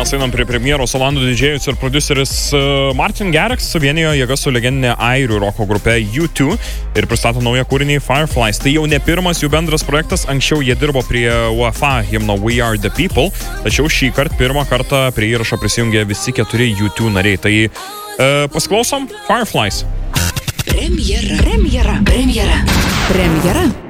mes einam prie premjeros. Olandų didžėjus ir produceris Martin Garrix suvienijo jėgas su legendinė airių roko grupe U2 ir pristato naują kūrinį Fireflies. Tai jau ne pirmas jų bendras projektas, anksčiau jie dirbo prie UEFA himno We Are The People, tačiau šį kartą pirmą kartą prie įrašo prisijungė visi 4 U2 nariai. Tai pasiklausom Fireflies. Premjera.